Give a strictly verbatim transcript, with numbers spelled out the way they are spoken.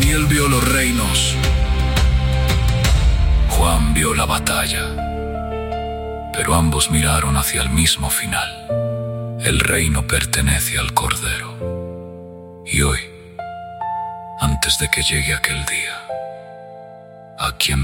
Daniel vio los reinos. Juan vio la batalla. Pero ambos miraron hacia el mismo final. El reino pertenece al Cordero. Y hoy, antes de que llegue aquel día, a quien